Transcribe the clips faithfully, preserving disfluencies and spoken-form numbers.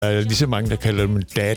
Der er lige så mange, der kalder dem dad.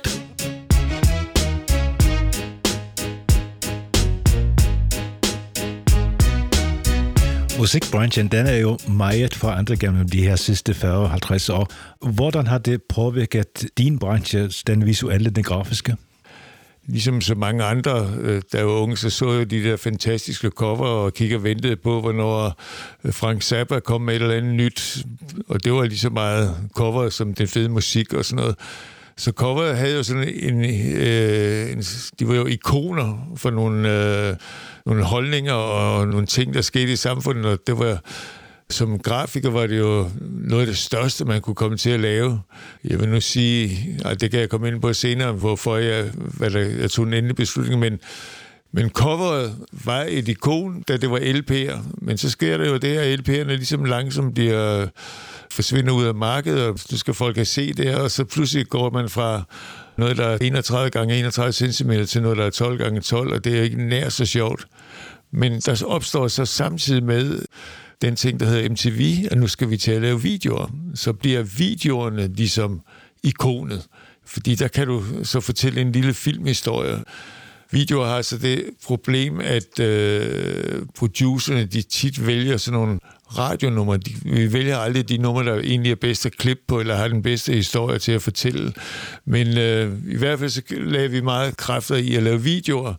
Musikbranchen, den er jo meget forandret gennem de her sidste fyrre til halvtreds år. Hvordan har det påvirket din branche, den visuelle, den grafiske? Ligesom så mange andre, der var unge, så så jeg de der fantastiske cover og kiggede og ventede på, hvornår Frank Zappa kom med et eller andet nyt. Og det var lige så meget cover som den fede musik og sådan noget. Så coveret havde jo sådan en, øh, en... De var jo ikoner for nogle, øh, nogle holdninger og nogle ting, der skete i samfundet, og det var... Som grafiker var det jo noget af det største, man kunne komme til at lave. Jeg vil nu sige, og det kan jeg komme ind på senere, hvorfor jeg, hvad der, jeg tog en endelig beslutning, men, men coveret var et ikon, da det var L P'er. Men så sker der jo det, at L P'erne ligesom langsomt bliver, forsvinder ud af markedet, og nu skal folk have set det, og så pludselig går man fra noget, der er enogtredive gange enogtredive centimeter til noget, der er tolv gange tolv, og det er jo ikke nær så sjovt. Men der opstår så samtidig med den ting, der hedder M T V, og nu skal vi til at lave videoer. Så bliver videoerne ligesom ikonet, fordi der kan du så fortælle en lille filmhistorie. Videoer har så det problem, at øh, producerne, de tit vælger sådan nogle radionumre. De, vi vælger aldrig de numre, der egentlig er bedst at klippe på, eller har den bedste historie til at fortælle. Men øh, i hvert fald så lavede vi meget kræfter i at lave videoer,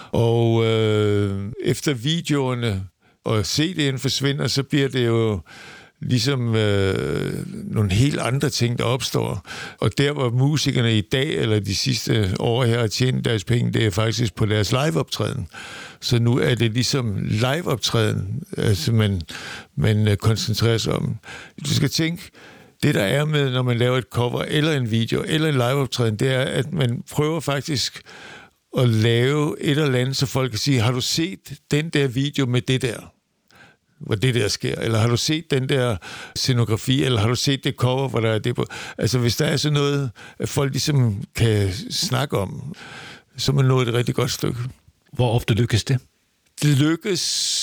og øh, efter videoerne og C D'en forsvinder, så bliver det jo ligesom øh, nogle helt andre ting, der opstår. Og der, hvor musikerne i dag, eller de sidste år her, har tjent deres penge, det er faktisk på deres liveoptræden. Så nu er det ligesom liveoptræden, altså man, man koncentrerer sig om. Du skal tænke, det der er med, når man laver et cover, eller en video, eller en liveoptræden, det er, at man prøver faktisk at lave et eller andet, så folk kan sige, har du set den der video med det der? Hvor det der sker, eller har du set den der scenografi, eller har du set det cover, hvor der er det på? Altså, hvis der er sådan noget, at folk ligesom kan snakke om, så er man nået et rigtig godt stykke. Hvor ofte lykkes det? Det lykkes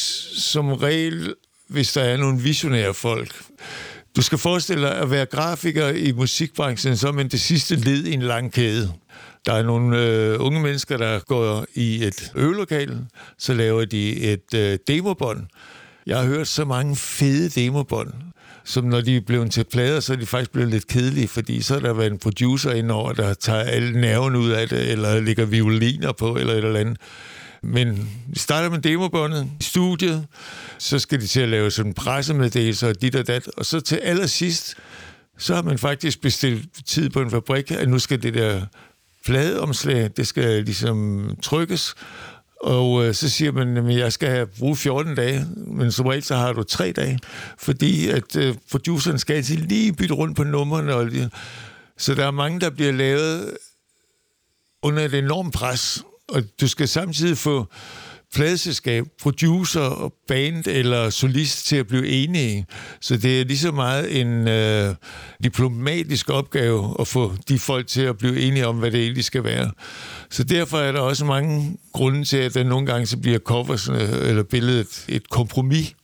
som regel, hvis der er nogle visionære folk. Du skal forestille dig at være grafiker i musikbranchen, som en det sidste led i en lang kæde. Der er nogle øh, unge mennesker, der går i et øvelokale, så laver de et øh, demobånd. Jeg har hørt så mange fede demobånd, som når de er blevet til plader, så er de faktisk blevet lidt kedelige, fordi så er der været en producer indover, der tager alle nerven ud af det, eller lægger violiner på, eller et eller andet. Men vi starter med demobåndet i studiet, så skal de til at lave sådan en pressemeddelelse og dit og dat, og så til allersidst, så har man faktisk bestilt tid på en fabrik, at nu skal det der pladeomslag, det skal ligesom trykkes, og øh, så siger man, at jeg skal have bruge fjorten dage, men som regel så har du tre dage, fordi at øh, produceren skal altid lige bytte rundt på numrene. Og, så der er mange, der bliver lavet under et enormt pres, og du skal samtidig få pladeselskab, producer og band eller solist til at blive enige. Så det er lige så meget en øh, diplomatisk opgave at få de folk til at blive enige om, hvad det egentlig skal være. Så derfor er der også mange grunde til, at der nogle gange så bliver covers eller billedet et kompromis.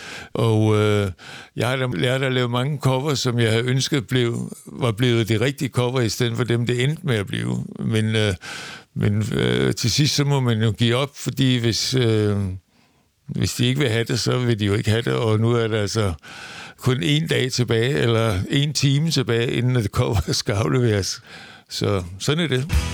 Og øh, jeg har da lært at lave mange covers, som jeg havde ønsket blev, var blevet det rigtige cover, i stedet for dem, det endte med at blive. Men, øh, men øh, til sidst så må man jo give op, fordi hvis, øh, hvis de ikke vil have det, så vil de jo ikke have det. Og nu er der altså kun en dag tilbage, eller en time tilbage, inden det cover skal afleveres. Så sådan er det.